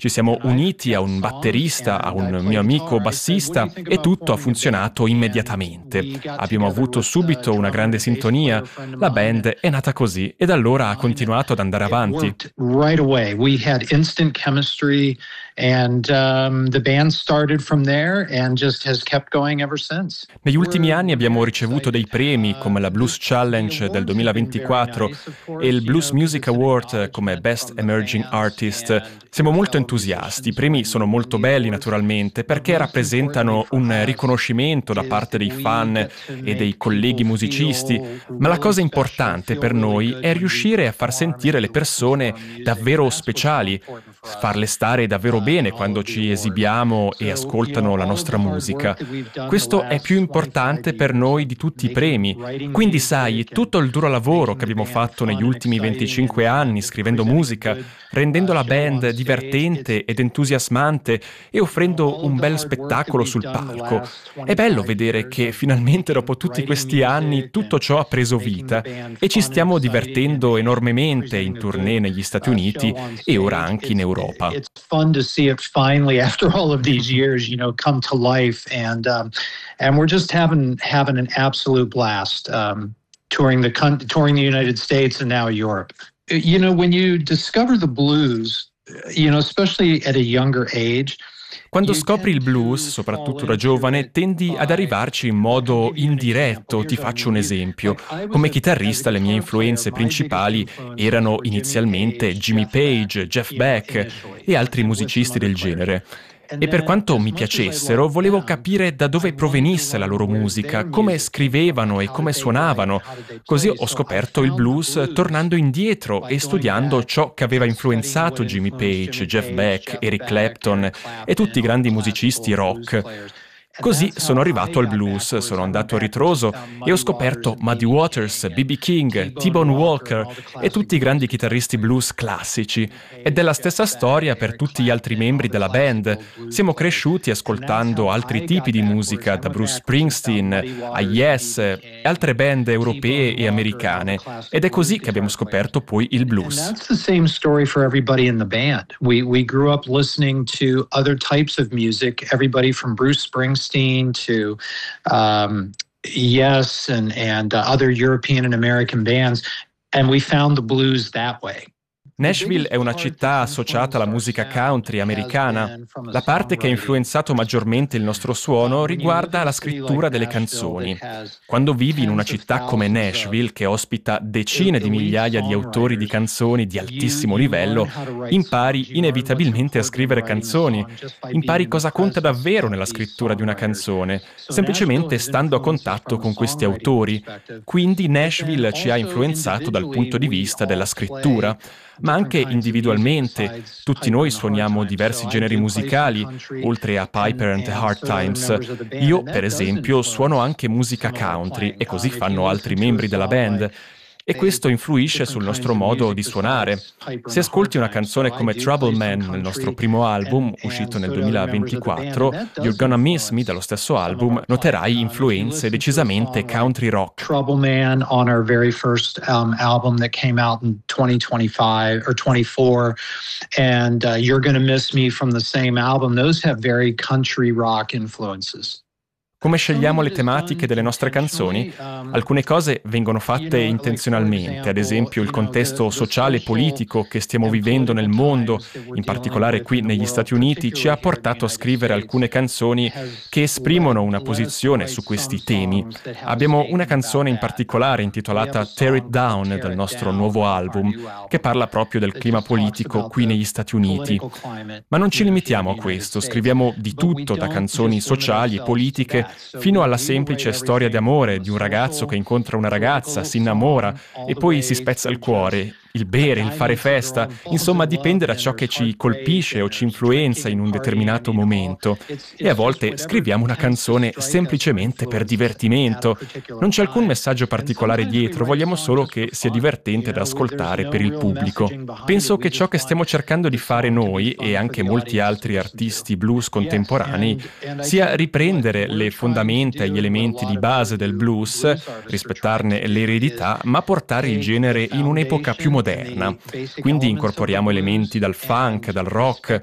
Ci siamo uniti a un batterista, a un mio amico bassista e tutto ha funzionato immediatamente. Abbiamo avuto subito una grande sintonia, la band è nata così e da allora ha continuato ad andare avanti. Right away. We had instant chemistry, and the band started from there and just has kept going ever since. Negli ultimi anni abbiamo ricevuto dei premi come la Blues Challenge del 2024 e il Blues Music Award come Best Emerging Artist. Siamo molto entusiasti, i premi sono molto belli naturalmente perché rappresentano un riconoscimento da parte dei fan e dei colleghi musicisti, ma la cosa importante per noi è riuscire a far sentire le persone davvero speciali, farle stare davvero bene quando ci esibiamo e ascoltano la nostra musica. Questo è più importante per noi di tutti i premi. Quindi sai, tutto il duro lavoro che abbiamo fatto negli ultimi 25 anni scrivendo musica, rendendo la band divertente ed entusiasmante e offrendo un bel spettacolo sul palco. È bello vedere che finalmente dopo tutti questi anni tutto ciò ha preso vita e ci stiamo divertendo enormemente in tournée negli Stati Uniti e ora anche in Europa. It's fun to see it finally, after all of these years, come to life, and we're just having an absolute blast touring the United States and now Europe. When you discover the blues, especially at a younger age. Quando scopri il blues, soprattutto da giovane, tendi ad arrivarci in modo indiretto. Ti faccio un esempio. Come chitarrista le mie influenze principali erano inizialmente Jimmy Page, Jeff Beck e altri musicisti del genere. E per quanto mi piacessero, volevo capire da dove provenisse la loro musica, come scrivevano e come suonavano. Così ho scoperto il blues tornando indietro e studiando ciò che aveva influenzato Jimmy Page, Jeff Beck, Eric Clapton e tutti i grandi musicisti rock. Così sono arrivato al blues, sono andato a ritroso e ho scoperto Muddy Waters, B.B. King, T-Bone Walker e tutti i grandi chitarristi blues classici. Ed è la stessa storia per tutti gli altri membri della band. Siamo cresciuti ascoltando altri tipi di musica, da Bruce Springsteen a Yes e altre band europee e americane. Ed è così che abbiamo scoperto poi il blues. That's the same story for everybody in the band. We grew up listening to other types of music, everybody from Bruce Springsteen to Yes and other European and American bands, and we found the blues that way. Nashville è una città associata alla musica country americana. La parte che ha influenzato maggiormente il nostro suono riguarda la scrittura delle canzoni. Quando vivi in una città come Nashville, che ospita decine di migliaia di autori di canzoni di altissimo livello, impari inevitabilmente a scrivere canzoni. Impari cosa conta davvero nella scrittura di una canzone, semplicemente stando a contatto con questi autori. Quindi Nashville ci ha influenzato dal punto di vista della scrittura, ma anche individualmente. Tutti noi suoniamo diversi generi musicali, oltre a Piper and the Hard Times. Io, per esempio, suono anche musica country e così fanno altri membri della band. E questo influisce sul nostro modo di suonare. Se ascolti una canzone come Trouble Man nel nostro primo album, uscito nel 2024, You're Gonna Miss Me dallo stesso album, noterai influenze decisamente country rock. Trouble Man on our very first album that came out in 2025 or 24, and You're Gonna Miss Me from the same album. Those have very country rock influences. Come scegliamo le tematiche delle nostre canzoni? Alcune cose vengono fatte intenzionalmente, ad esempio il contesto sociale e politico che stiamo vivendo nel mondo, in particolare qui negli Stati Uniti, ci ha portato a scrivere alcune canzoni che esprimono una posizione su questi temi. Abbiamo una canzone in particolare intitolata Tear It Down dal nostro nuovo album, che parla proprio del clima politico qui negli Stati Uniti. Ma non ci limitiamo a questo, scriviamo di tutto, da canzoni sociali e politiche fino alla semplice storia d'amore di un ragazzo che incontra una ragazza, si innamora e poi si spezza il cuore. Il bere, il fare festa, insomma dipende da ciò che ci colpisce o ci influenza in un determinato momento. E a volte scriviamo una canzone semplicemente per divertimento. Non c'è alcun messaggio particolare dietro, vogliamo solo che sia divertente da ascoltare per il pubblico. Penso che ciò che stiamo cercando di fare noi e anche molti altri artisti blues contemporanei sia riprendere le fondamenta e gli elementi di base del blues, rispettarne l'eredità, ma portare il genere in un'epoca più moderna. Quindi incorporiamo elementi dal funk, dal rock,